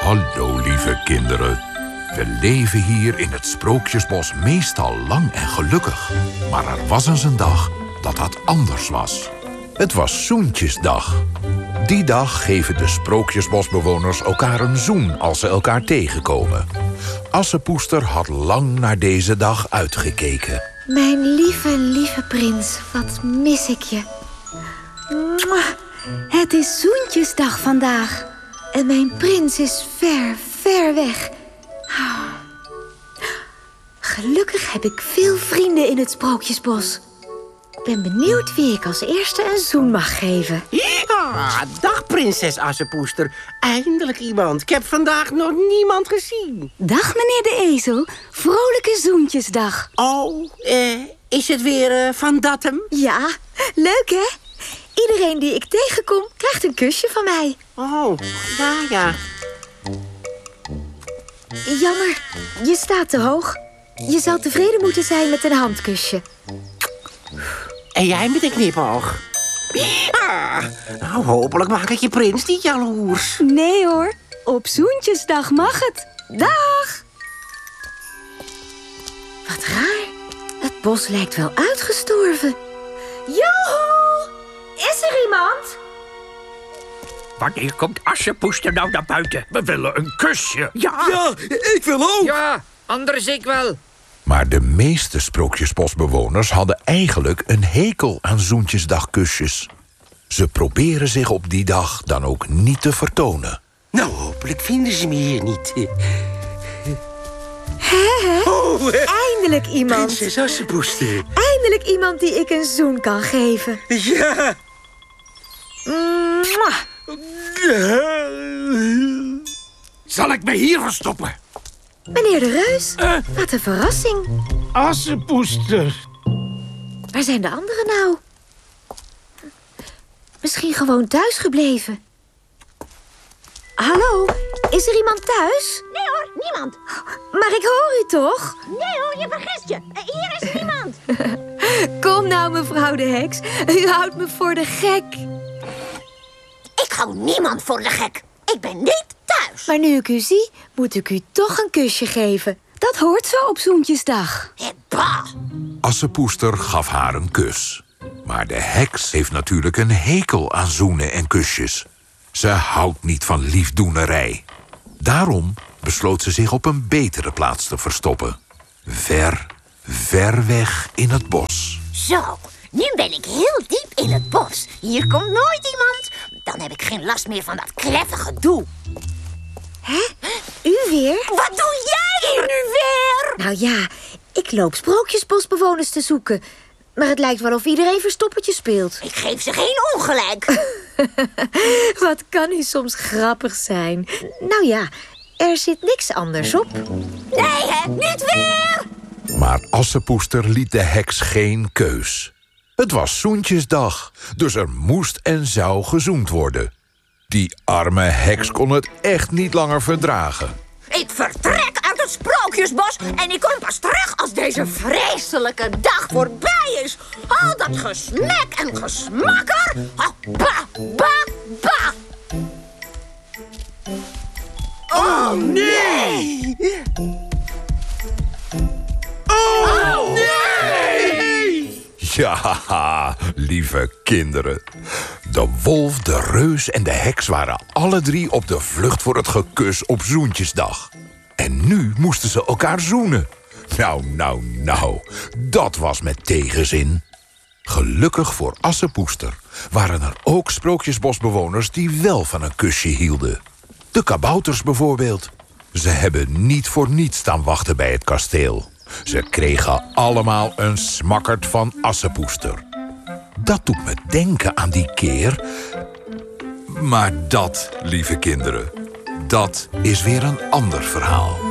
Hallo, lieve kinderen. We leven hier in het Sprookjesbos meestal lang en gelukkig. Maar er was eens een dag dat dat anders was. Het was Zoentjesdag. Die dag geven de Sprookjesbosbewoners elkaar een zoen als ze elkaar tegenkomen. Assepoester had lang naar deze dag uitgekeken. Mijn lieve, lieve prins, wat mis ik je. Mwah. Het is Zoentjesdag vandaag. En mijn prins is ver, ver weg. Gelukkig heb ik veel vrienden in het Sprookjesbos. Ik ben benieuwd wie ik als eerste een zoen mag geven. Ja, dag prinses Assepoester. Eindelijk iemand. Ik heb vandaag nog niemand gezien. Dag meneer de ezel. Vrolijke Zoentjesdag. Oh, is het weer Van Dattem? Ja, leuk hè? Iedereen die ik tegenkom krijgt een kusje van mij. Oh, ja. Jammer, je staat te hoog. Je zal tevreden moeten zijn met een handkusje. En jij met een knipoog. Nou, hopelijk maak ik je prins niet jaloers. Nee hoor, op Zoentjesdag mag het. Dag! Wat raar, het bos lijkt wel uitgestorven. Joehoe! Is er iemand? Wanneer komt Assepoester nou naar buiten? We willen een kusje. Ja, ik wil ook. Ja, anders ik wel. Maar de meeste Sprookjesbosbewoners hadden eigenlijk een hekel aan Zoentjesdagkusjes. Ze proberen zich op die dag dan ook niet te vertonen. Nou, hopelijk vinden ze me hier niet. Eindelijk iemand. Prinses Assepoester. Eindelijk iemand die ik een zoen kan geven. Ja. Mwah. Zal ik me hier verstoppen? Meneer de Reus, wat een verrassing. Assepoester. Waar zijn de anderen nou? Misschien gewoon thuis gebleven. Hallo, is er iemand thuis? Nee hoor, niemand. Maar ik hoor u toch? Nee hoor, je vergist je. Hier is niemand. Kom nou, mevrouw de heks. U houdt me voor de gek. Ik hou niemand voor de gek. Ik ben niet thuis. Maar nu ik u zie, moet ik u toch een kusje geven. Dat hoort zo op Zoentjesdag. Bah. Assepoester gaf haar een kus. Maar de heks heeft natuurlijk een hekel aan zoenen en kusjes. Ze houdt niet van liefdoenerij. Daarom besloot ze zich op een betere plaats te verstoppen. Ver, ver weg in het bos. Zo, nu ben ik heel diep in het bos. Hier komt nooit iemand. Dan heb ik geen last meer van dat kleffe gedoe. Hè? U weer? Wat doe jij hier nu weer? Nou ja, ik loop Sprookjesbosbewoners te zoeken. Maar het lijkt wel of iedereen verstoppertje speelt. Ik geef ze geen ongelijk. Wat kan u soms grappig zijn. Nou ja, er zit niks anders op. Nee hè, niet weer! Maar Assepoester liet de heks geen keus. Het was Zoentjesdag, dus er moest en zou gezoend worden. Die arme heks kon het echt niet langer verdragen. Ik vertrek uit het Sprookjesbos en ik kom pas terug als deze vreselijke dag voorbij is. Al dat gesmek en gesmakker. Bah, bah, bah. Oh, nee! Oh, nee! Ja, lieve kinderen. De wolf, de reus en de heks waren alle drie op de vlucht voor het gekus op Zoentjesdag. En nu moesten ze elkaar zoenen. Nou, dat was met tegenzin. Gelukkig voor Assepoester waren er ook Sprookjesbosbewoners die wel van een kusje hielden. De kabouters bijvoorbeeld. Ze hebben niet voor niets staan wachten bij het kasteel. Ze kregen allemaal een smakkerd van Assepoester. Dat doet me denken aan die keer. Maar dat, lieve kinderen, dat is weer een ander verhaal.